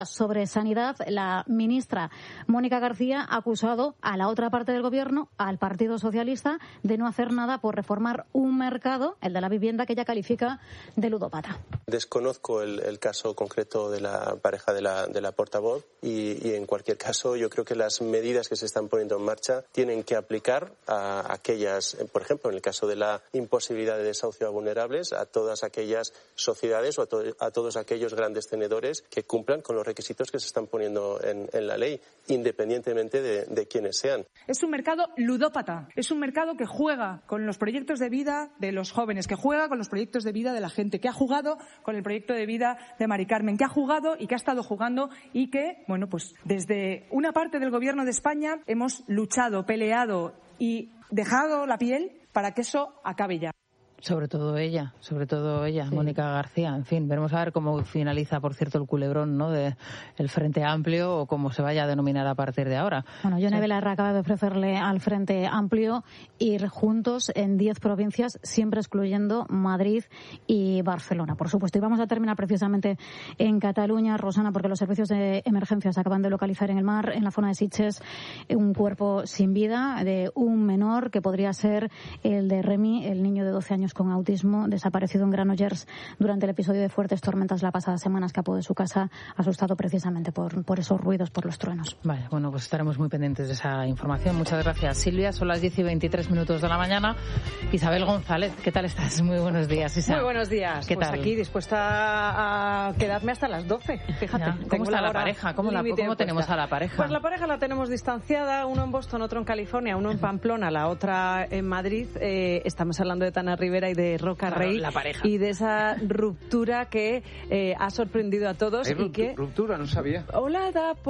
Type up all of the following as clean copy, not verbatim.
Sobre sanidad, la ministra Mónica García ha acusado a la otra parte del Gobierno, al Partido Socialista, de no hacer nada por reformar un mercado, el de la vivienda, que ella califica de ludópata. Desconozco el caso concreto de la pareja de la portavoz y en cualquier caso yo creo que las medidas que se están poniendo en marcha tienen que aplicar a aquellas, por ejemplo, en el caso de la imposibilidad de desahucio a vulnerables, a todas aquellas sociedades o a todos aquellos grandes tenedores que cumplan con los requisitos que se están poniendo en la ley, independientemente de quiénes sean. Es un mercado ludópata, es un mercado que juega con los proyectos de vida de los jóvenes, que juega con los proyectos de vida de la gente, que ha jugado con el proyecto de vida de Mari Carmen, que ha jugado y que ha estado jugando y que, bueno, pues desde una parte del Gobierno de España hemos luchado, peleado y dejado la piel para que eso acabe ya. Sobre todo ella, sí. Mónica García. En fin, veremos a ver cómo finaliza, por cierto, el culebrón, ¿no?, de el Frente Amplio, o cómo se vaya a denominar a partir de ahora. Bueno, Yone Belarra acaba de ofrecerle al Frente Amplio ir juntos en 10 provincias, siempre excluyendo Madrid y Barcelona, por supuesto. Y vamos a terminar precisamente en Cataluña, Rosana, porque los servicios de emergencias acaban de localizar en el mar, en la zona de Sitges, un cuerpo sin vida de un menor que podría ser el de Remy, el niño de 12 años con autismo, desaparecido en Granollers durante el episodio de fuertes tormentas la pasada semana. Escapó de su casa asustado precisamente por esos ruidos, por los truenos. Vale, bueno, pues estaremos muy pendientes de esa información. Muchas gracias, Silvia. Son las 10:23 de la mañana. Isabel González, ¿qué tal estás? Muy buenos días, Isabel. Muy buenos días. ¿Qué tal? Aquí dispuesta a quedarme hasta las 12. Fíjate. Ya. ¿Cómo está la pareja? ¿Cómo tenemos a la pareja? Pues la pareja la tenemos distanciada, uno en Boston, otro en California, uno en Pamplona, la otra en Madrid. Estamos hablando de Tana Rivera y de Roca Rey, la pareja. Y de esa ruptura que ha sorprendido a todos. ¿Hay y que ruptura? No sabía. Ola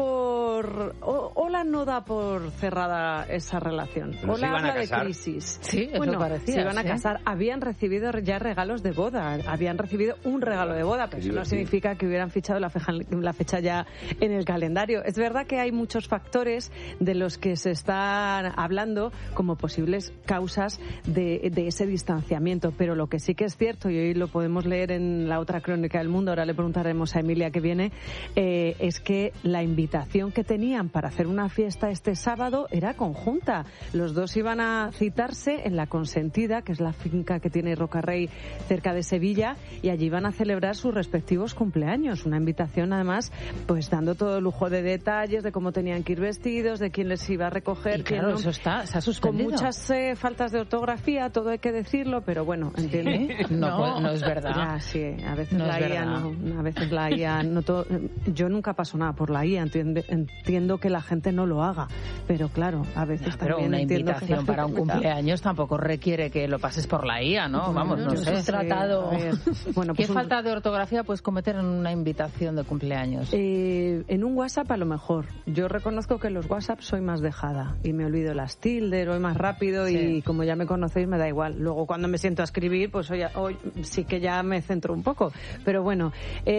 no da por cerrada esa relación. Pero Ola habla de casar. crisis. Sí, eso bueno, parecía. se iban a casar. Habían recibido ya regalos de boda. Habían recibido un regalo de boda, pero eso no significa que hubieran fichado la fecha ya en el calendario. Es verdad que hay muchos factores de los que se están hablando como posibles causas de ese distanciamiento, pero lo que sí que es cierto, y hoy lo podemos leer en la otra crónica del Mundo, ahora le preguntaremos a Emilia que viene, es que la invitación que tenían para hacer una fiesta este sábado era conjunta. Los dos iban a citarse en La Consentida, que es la finca que tiene Roca Rey cerca de Sevilla, y allí iban a celebrar sus respectivos cumpleaños. Una invitación, además, pues dando todo el lujo de detalles de cómo tenían que ir vestidos, de quién les iba a recoger. Y claro, no, eso se ha suspendido. Con muchas faltas de ortografía, todo hay que decirlo, pero bueno, entiende. No es verdad. Ya, sí, a veces no la es IA verdad. no, a veces la IA no todo, yo nunca paso nada por la IA, entiendo que la gente no lo haga, pero claro, a veces pero también una entiendo invitación que para un cumpleaños tampoco requiere que lo pases por la IA, ¿no? Vamos, no sé. Es tratado. Bueno, ¿Qué pues falta de ortografía puedes cometer en una invitación de cumpleaños? En un WhatsApp a lo mejor. Yo reconozco que en los WhatsApp soy más dejada y me olvido las tildes, voy más rápido y como ya me conocéis me da igual. Luego cuando me siento a escribir, pues hoy sí que ya me centro un poco. Pero bueno,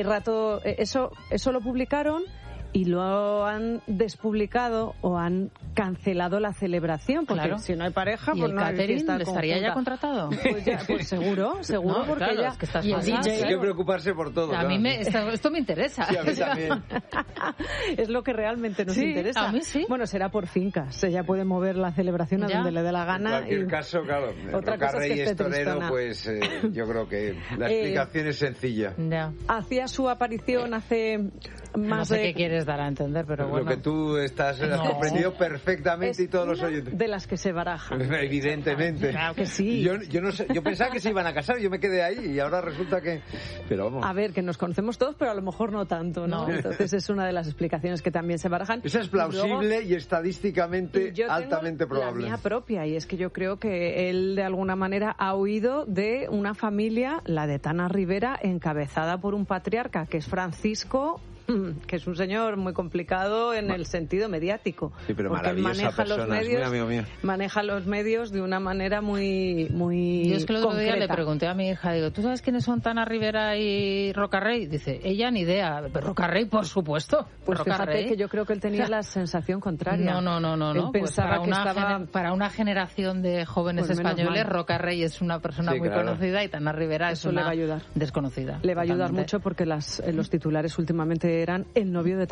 eso lo publicaron y lo han despublicado o han cancelado la celebración, porque claro. Si no hay pareja, ¿Y pues el no hay catering fiesta estaría conjunta. ya contratado? Pues seguro, No, porque claro, ya... es que estás y el pasada, DJ, Hay que preocuparse por todo. A mí esto me interesa. Sí, a mí también. Es lo que realmente nos Sí, interesa. a mí sí. Bueno, será por fincas. Ella puede mover la celebración a Ya. donde le dé la gana. En cualquier y... caso, claro, Otra Roca cosa es que Rey es esté torero, tristona. pues yo creo que la explicación es sencilla. Ya. Hacía su aparición hace más No sé de... qué quieres dar a entender, pero bueno. Lo que tú has comprendido perfectamente y todos los oyentes. de las que se barajan. Evidentemente. Claro que sí. Yo no sé, yo pensaba que se iban a casar, yo me quedé ahí y ahora resulta que... Pero vamos. A ver, que nos conocemos todos, pero a lo mejor no tanto, ¿no? Entonces es una de las explicaciones que también se barajan. Esa es plausible y estadísticamente yo tengo altamente probable. La mía propia, y es que yo creo que él de alguna manera ha huido de una familia, la de Tana Rivera, encabezada por un patriarca que es Francisco, que es un señor muy complicado en el sentido mediático, Sí, pero porque él maravillosa maneja los persona, es muy medios, amigo mío. maneja los medios de una manera muy Yo es que el otro día le concreta. pregunté a mi hija, digo, ¿tú sabes quiénes son Tana Rivera y Roca Rey? Dice, ella ni idea. Pero Roca Rey, por supuesto. Pues Roca fíjate Rey. que yo creo que él tenía la sensación contraria. No. Él Pues pensaba que estaba... para una generación de jóvenes Pues menos españoles, mal. Roca Rey es una persona Sí, muy claro. conocida y Tana Rivera Eso es una le va a ayudar. desconocida. Le va a ayudar totalmente. mucho porque los titulares últimamente eran el novio de